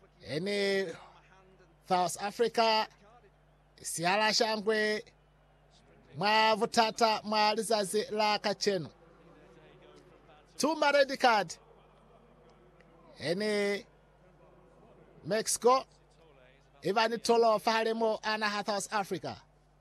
ene South Africa siala shangwe mwa vutata mwa lizazi la kachenu. Tuma red card ene Mexico Ivani Tolo Fahalemo ana South Africa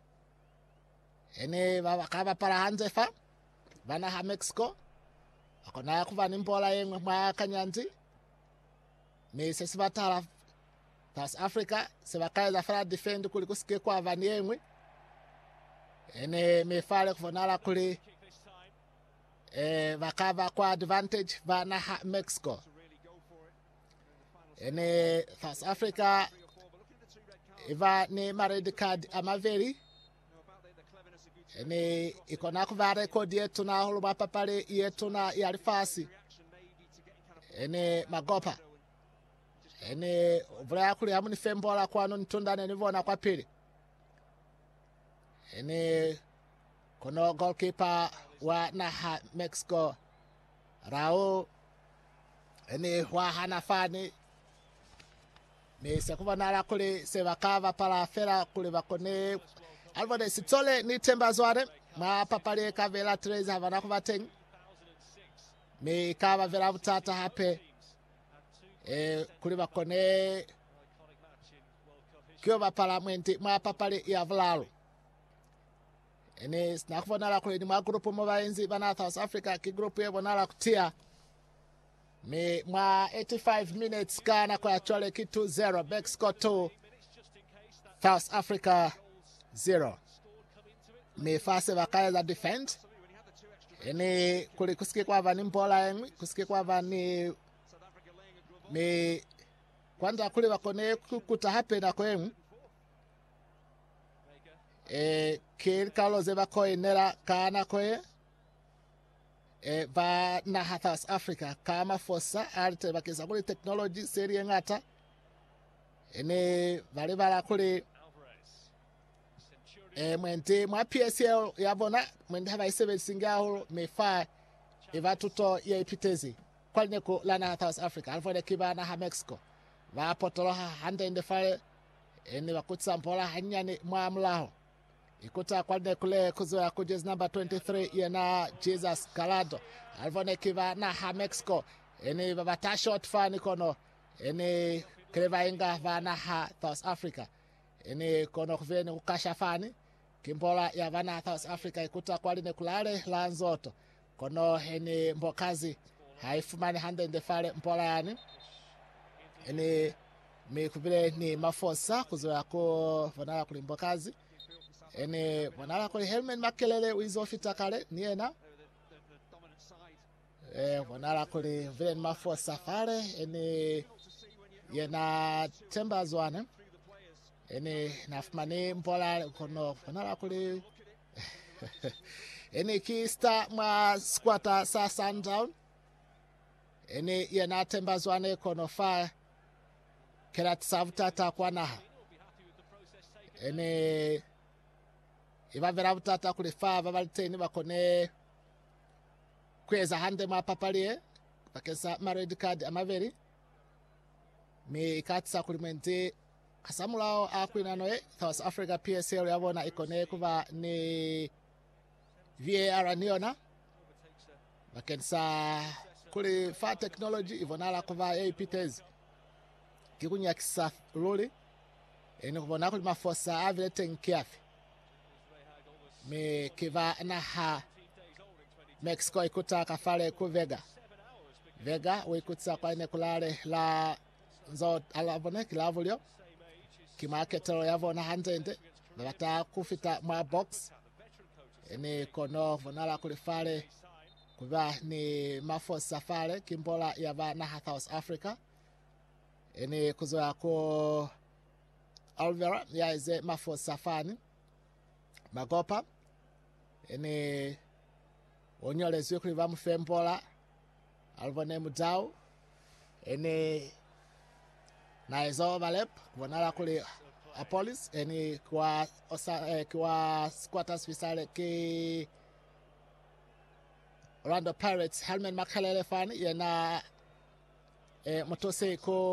ene vakava para hanzefa vana ha Mexico akona kuvani mbola yemwe mwa kanyanzi me sesivatala South Africa sevakaeza fara defend kuli kusike kwa vani yemwe ene mefale kuvonala kuli vakava kwa advantage vana ha Mexico ene South Africa iva ni red card amaveri ene ikona kuva record yetu na hulu mapapale yetu na yalifasi ene Magopa ene vula kuli hamuni fembola kwano nitundane nivona kwa pili ene kono goalkeeper wa naha Mexico Raul ene wa hanafani mese kuva nala kuli sevakava para fera kuli vakone alvode sitole ni temba zware ma papale kavela Teresa havana kuvateng me kava vera vutata hape kuli vakone kyo vapala mwenti ma papale ya vlalo ene snakuvonala kuli ni ma grupu movaenzi vana South Africa ki grupu yevonala kutia me mwa 85 minutes kana kwa chole kitu 0 Mexico 2 South Africa 0 me fase vakaeza defend ene kuli kusike kwa vani mbola yemwe kusike kwa vani me kwanza kuli vakone kukuta hape na kwemu kiri kaloze vakoe nera kana koe va na South Africa kama fosa arte vakeza kuli technology seri ngata ene vale vala kuli mwente mwa PSL yavona mwende hava isebe singaho mefa eva tuto ya ipitezi kwa neko lana South Africa alfode kiba na ha Mexico va potoloha hande inde fale ene vakutsa mpola hanyane mwa mlaho ikuta kwa nekule kuzoya kujez number 23 yana Jesus Calado alfode kiba na ha Mexico ene vavata short fani kono ene kreva inga vana ha South Africa ene kono kuvene kukasha fani kimbola ya vana South Africa ikuta kwa line kulale la nzoto kono ene mbokazi haifumani hande ndefale mpola yani ene mikubile ni mafosa kuzoya ko vanala kuli mbokazi ene vanala kuli Helmen Makelele wizofita kale niena vanala kuli vile ni mafosa fale ene yena temba zwane ene nafumani mpola kono vanala kuli ene kista mwa squatter sa Sundown ene yena temba zwane kono fa kerat savutata kwa naha ene iva vera vutata kuli fa vavaliteni vakone kweza hande mwa papalie vakesa ma red card amaveri me ikatisa kuli mwente kasamulao akwinanoe South Africa PSL yavona ikone kuva ni VAR niona vakensa kuli fa technology ivonala kuva ipitezi kikunyakisa luli ene kuvona kuli mafosa avile tenkiafi me kiva na ha Mexico ikuta kafale ku Vega wikutsa kwa ine kulale la nzo alavone kilavulio kimaketero yavona handende vata kufita mwa box ene kono vonala kulifale kuva ni mafosa fale kimbola yava na South Africa ene kuzoya ko Alvera yaize mafosa fani Magopa ene onyolezwe kuliva mufembola alvone mudau ene naizo valep vonala kuli Apolis ene kwa squatters visale ki Orlando Pirates Helmen Makelele fani yena motose ko